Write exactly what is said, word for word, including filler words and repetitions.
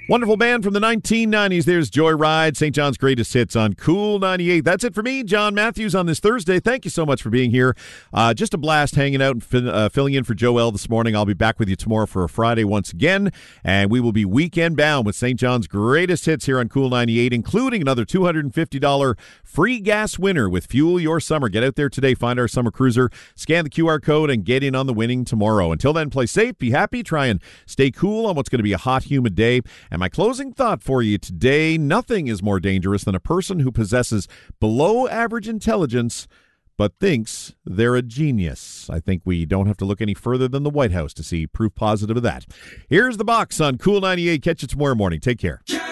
Wonderful band from the nineteen nineties. There's Joyride, Saint John's greatest hits on Cool ninety-eight. That's it for me, John Matthews, on this Thursday. Thank you so much for being here. Uh, just a blast hanging out and fi- uh, filling in for Joel this morning. I'll be back with you tomorrow for a Friday once again, and we will be weekend bound with Saint John's greatest hits here on Cool ninety-eight, including another two hundred fifty dollars free gas winner with Fuel Your Summer. Get out there today, find our summer cruiser, scan the Q R code, and get in on the winning tomorrow. Until then, play safe, be happy, try and stay cool on what's going to be a hot, humid day. And my closing thought for you today, nothing is more dangerous than a person who possesses below average intelligence but thinks they're a genius. I think we don't have to look any further than the White House to see proof positive of that. Here's the box on Cool ninety-eight. Catch you tomorrow morning. Take care.